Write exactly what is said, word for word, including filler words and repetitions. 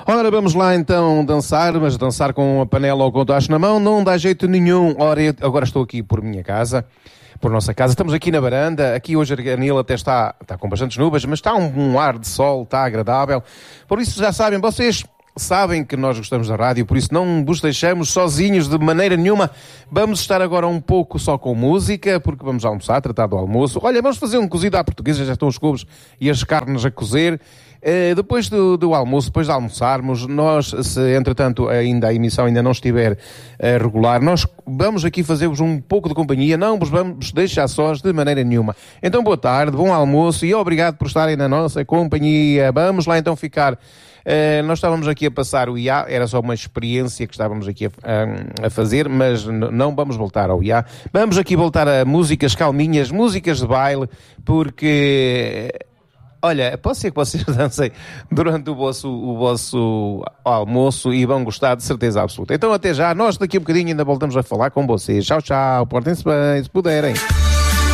Ora, vamos lá então dançar, mas dançar com a panela ou com o tacho na mão não dá jeito nenhum. Ora, eu agora estou aqui por minha casa, por nossa casa. Estamos aqui na varanda. Aqui hoje a Nila até está, está com bastantes nuvens, mas está um, um ar de sol, está agradável. Por isso já sabem, vocês sabem que nós gostamos da rádio, por isso não vos deixamos sozinhos de maneira nenhuma. Vamos estar agora um pouco só com música, porque vamos almoçar, tratar do almoço. Olha, vamos fazer um cozido à portuguesa, já estão os couves e as carnes a cozer. Uh, depois do, do almoço, depois de almoçarmos, nós, se entretanto ainda a emissão ainda não estiver uh, regular, nós vamos aqui fazer-vos um pouco de companhia, não vos vamos deixar sós de maneira nenhuma. Então boa tarde, bom almoço e obrigado por estarem na nossa companhia. Vamos lá então ficar. Uh, nós estávamos aqui a passar o I A, era só uma experiência que estávamos aqui a, a, a fazer, mas n- não vamos voltar ao I A. Vamos aqui voltar a músicas calminhas, músicas de baile, porque... Olha, pode ser que vocês dancem durante o vosso, o vosso almoço e vão gostar de certeza absoluta. Então até já, nós daqui a um bocadinho ainda voltamos a falar com vocês. Tchau, tchau, portem-se bem, se puderem.